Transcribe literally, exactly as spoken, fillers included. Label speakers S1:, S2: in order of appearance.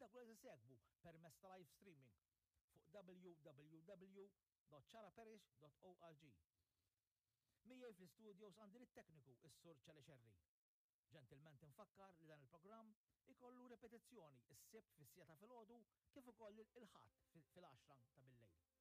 S1: dak li segbu permezz ta' live streaming fuq w w w dot ċaraperish dot org. Mijaj fl-studios għandi it-tekniku is-sur Ċele Xerri. Ġentilment infakkar li dan il-programm ikollu repetizzjoni s-sibt fis-sieta filgħodu kif ukoll il-ħadd fil-għaxra ta' billejl.